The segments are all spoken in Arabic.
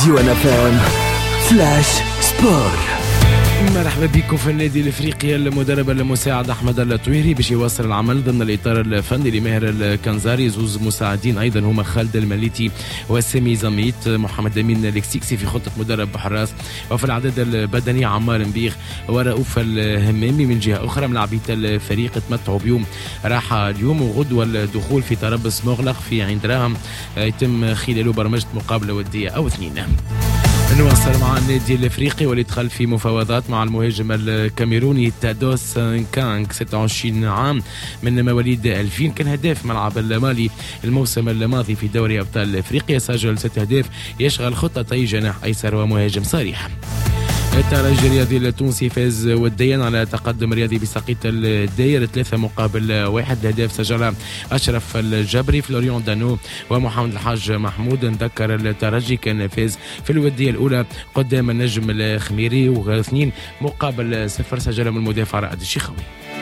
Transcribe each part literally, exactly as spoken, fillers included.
ديوان فام فلاش سبور. مرحبا بكم في النادي الافريقي. المدرب المساعد احمد الطويري باش يواصل العمل ضمن الاطار الفني لماهر الكنزاري. زوز مساعدين ايضا هما خالد المليتي وسامي زميت. محمد امين الكسيكسي في خطه مدرب حراس، وفي العدد البدني عمار مبيغ ورؤوف الهمامي. من جهه اخرى ملاعبيه الفريق تمتعوا بيوم راحه اليوم وغدوه الدخول في تربص مغلق في عين دراهم يتم خلاله برمجه مقابله وديه او اثنين. نواصل مع النادي الافريقي والادخال في مفاوضات مع المهاجم الكاميروني تادوس نكانغ ستة وعشرين عام من مواليد ألفين. كان هداف ملعب المالي الموسم الماضي في دوري ابطال افريقيا، سجل ست اهداف، يشغل خطتي جناح ايسر ومهاجم صريح. الترجي الرياضي التونسي فاز وديا على تقدم رياضي بساقية الداير ثلاثة مقابل واحد. الهداف سجل أشرف الجبري، فلوريون دانو ومحمد الحاج محمود. نذكر الترجي كان فاز في الودية الأولى قدام النجم الخميري واثنين مقابل صفر سجلهم المدافع رائد الشيخاوي.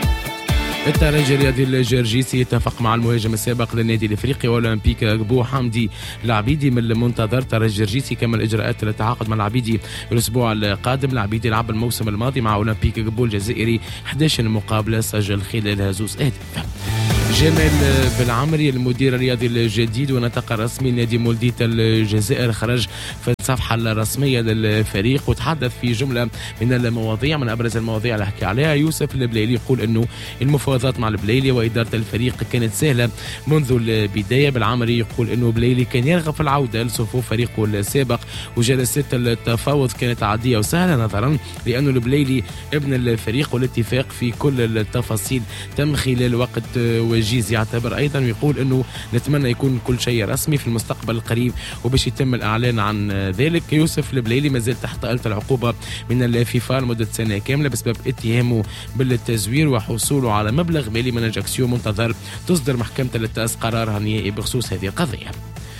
الترجي الرياضي الجرجيسي اتفق مع المهاجم السابق للنادي الافريقي اولمبيك بو حمدي العبيدي من المنتظر. الترجي الجرجيسي كمل اجراءات التعاقد مع العبيدي الاسبوع القادم. العبيدي لعب الموسم الماضي مع اولمبيك بو الجزائري احد عشر مقابله، سجل خلالها زوز اهداف. جمال بالعمري المدير الرياضي الجديد ونطق رسمي نادي مولدية الجزائر خرج في الصفحة الرسمية للفريق وتحدث في جملة من المواضيع. من أبرز المواضيع اللي حكي عليها يوسف البليلي، يقول أنه المفاوضات مع البليلي وإدارة الفريق كانت سهلة منذ البداية. بالعمري يقول أنه بليلي كان يرغب في العودة لصفوف فريقه السابق وجلسات التفاوض كانت عادية وسهلة نظرا لأنه البليلي ابن الفريق والاتفاق في كل التفاصيل تم خلال وقت وجيز. يعتبر أيضا ويقول أنه نتمنى يكون كل شيء رسمي في المستقبل القريب وباش يتم الإعلان عن ذلك. يوسف البليلي مازال تحت آلة العقوبة من الفيفا لمدة سنة كاملة بسبب اتهامه بالتزوير وحصوله على مبلغ مالي من أجاكسيو. منتظر تصدر محكمة التاس قرارها النهائي بخصوص هذه القضية.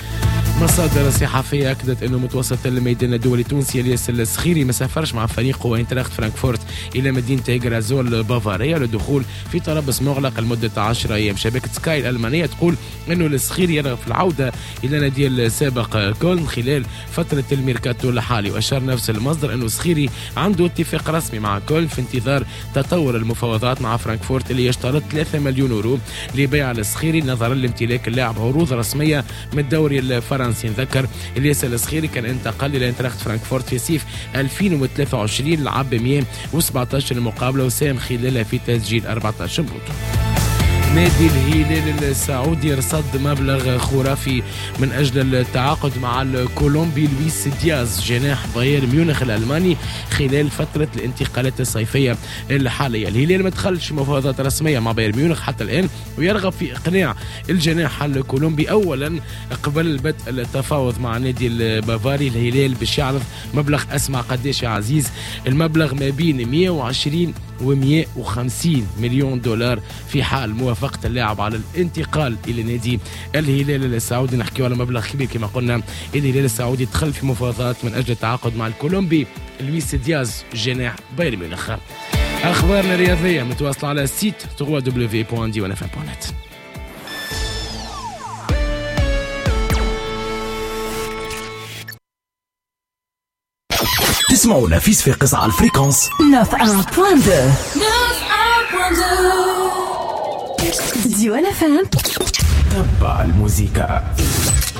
مصادر صحفية أكدت أنه متوسط الميدان الدولي التونسي الياس السخيري ما سافرش مع فريقه وإنتراخت فرانكفورت إلى مدينة غرازول البافارية للدخول في تربص مغلق لمدة عشرة أيام. شبكة سكاي الألمانية تقول أنه السخيري يرغب في العودة إلى نادي السابق كولن خلال فترة الميركاتو الحالي، وأشار نفس المصدر أنه السخيري عنده اتفاق رسمي مع كولن في انتظار تطور المفاوضات مع فرانكفورت اللي يشترط ثلاثة مليون يورو لبيع السخيري نظرا لامتلاك اللاعب عروض رسمية من الدوري الفرنسي. نذكر الياس السخيري كان انتقل الى انتراخت فرانكفورت في صيف ألفين وثلاثة وعشرين، لعب مئة وسبعة عشر مقابله وساهم خلالها في تسجيل أربعة عشر بطوله. نادي الهلال السعودي رصد مبلغ خرافي من أجل التعاقد مع الكولومبي لويس دياز جناح بايرن ميونخ الألماني خلال فترة الانتقالات الصيفية الحالية. الهلال ما دخلش مفاوضات رسمية مع بايرن ميونخ حتى الآن ويرغب في إقناع الجناح الكولومبي أولا قبل بدء التفاوض مع نادي البافاري. الهلال باش يعرض مبلغ، أسمع قديش يا عزيز، المبلغ ما بين مئة وعشرين و مئة وخمسين مليون دولار في حال موافقة اللاعب على الانتقال إلى نادي الهلال السعودي. نحكي على مبلغ كبير كما قلنا. الهلال السعودي دخل في مفاوضات من أجل التعاقد مع الكولومبي لويس دياز جناح بايرن ميونخ. أخبارنا الرياضية متواصلة على السيت دبليو دبليو دبليو دوت ديوان اف ام دوت نت. تسمعونا في صفاقس على الفريكونس تسعة فاصلة اثنين ديوان اف ام. تبع الموسيقى.